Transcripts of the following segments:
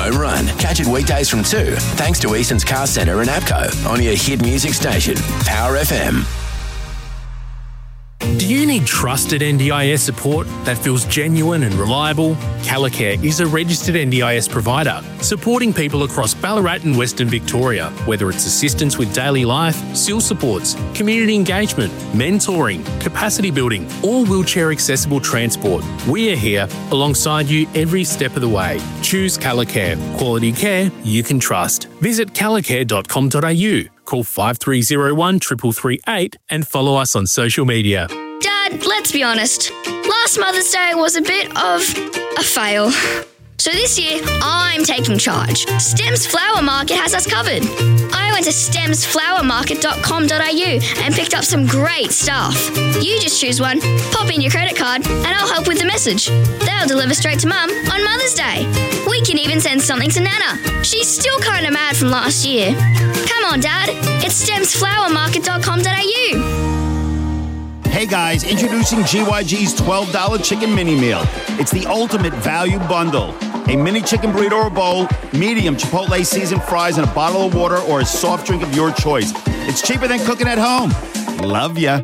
Home Run. Catch it weekdays from 2, thanks to Easton's Car Centre and APCO on your hit music station, Power FM. Do you need trusted NDIS support that feels genuine and reliable? Calicare is a registered NDIS provider, supporting people across Ballarat and Western Victoria, whether it's assistance with daily life, SIL supports, community engagement, mentoring, capacity building, or wheelchair accessible transport. We are here alongside you every step of the way. Choose Calicare. Quality care you can trust. Visit calicare.com.au. Call 5301 338 and follow us on social media. Dad, let's be honest. Last Mother's Day was a bit of a fail. So this year, I'm taking charge. Stems Flower Market has us covered. I went to stemsflowermarket.com.au and picked up some great stuff. You just choose one, pop in your credit card, and I'll help with the message. They'll deliver straight to Mum on Mother's Day. We can even send something to Nana. She's still kind of mad from last year. Come on, Dad. It's stemsflowermarket.com.au. Hey guys, introducing GYG's $12 chicken mini meal. It's the ultimate value bundle. A mini chicken burrito or bowl, medium Chipotle seasoned fries, and a bottle of water or a soft drink of your choice. It's cheaper than cooking at home. Love ya.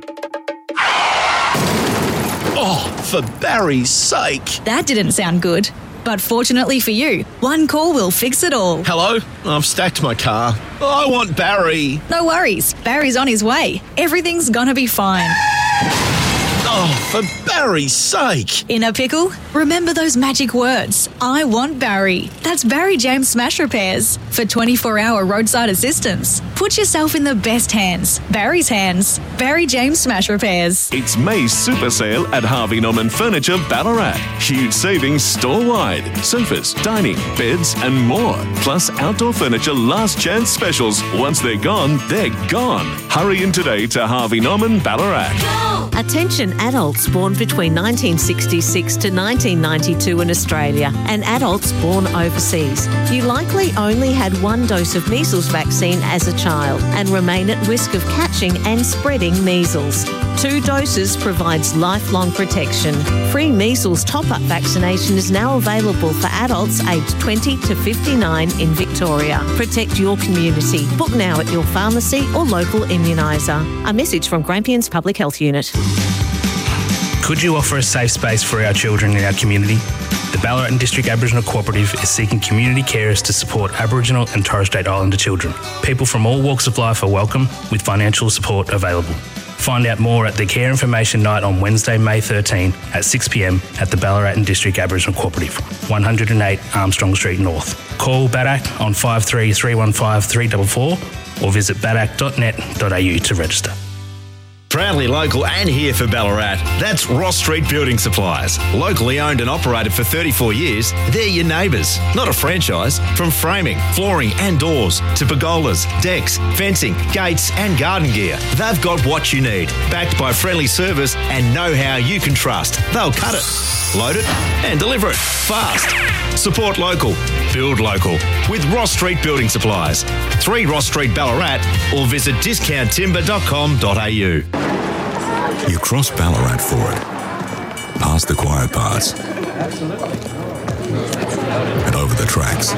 Oh, for Barry's sake. That didn't sound good. But fortunately for you, one call will fix it all. Hello? I've stacked my car. I want Barry. No worries. Barry's on his way. Everything's gonna be fine. Oh, for Barry's sake. In a pickle? Remember those magic words. I want Barry. That's Barry James Smash Repairs. For 24-hour roadside assistance. Put yourself in the best hands. Barry's hands. Barry James Smash Repairs. It's May's super sale at Harvey Norman Furniture Ballarat. Huge savings store-wide. Sofas, dining, beds and more. Plus outdoor furniture last chance specials. Once they're gone, they're gone. Hurry in today to Harvey Norman Ballarat. Go! Attention adults born between 1966 to 1992 in Australia and adults born overseas. You likely only had one dose of measles vaccine as a child and remain at risk of catching and spreading measles. 2 doses provides lifelong protection. Free measles top-up vaccination is now available for adults aged 20 to 59 in Victoria. Protect your community. Book now at your pharmacy or local immuniser. A message from Grampians Public Health Unit. Could you offer a safe space for our children in our community? The Ballarat and District Aboriginal Cooperative is seeking community carers to support Aboriginal and Torres Strait Islander children. People from all walks of life are welcome, with financial support available. Find out more at the Care Information Night on Wednesday, May 13 at 6 p.m. at the Ballarat and District Aboriginal Cooperative, 108 Armstrong Street North. Call BADAC on 53 315 344 or visit badac.net.au to register. Proudly local and here for Ballarat. That's Ross Street Building Supplies. Locally owned and operated for 34 years, they're your neighbours, not a franchise. From framing, flooring and doors to pergolas, decks, fencing, gates and garden gear, they've got what you need. Backed by friendly service and know-how you can trust. They'll cut it, load it and deliver it fast. Support local, build local with Ross Street Building Supplies. 3 Ross Street Ballarat or visit discounttimber.com.au. You cross Ballarat Ford, past the quiet parts, and over the tracks.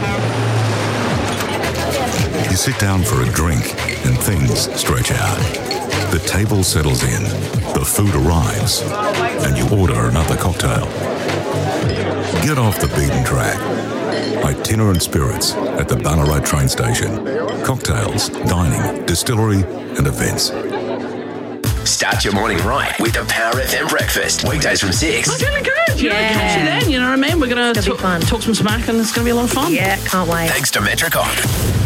You sit down for a drink and things stretch out. The table settles in, the food arrives, and you order another cocktail. Get off the beaten track. Itinerant Spirits at the Ballarat train station. Cocktails, dining, distillery, and events. Start your morning right with the Power FM breakfast. Weekdays from 6. I'm feeling good. Yeah. Catch you then, you know what I mean? We're going to talk some smack and it's going to be a lot of fun. Yeah, can't wait. Thanks to Metricon.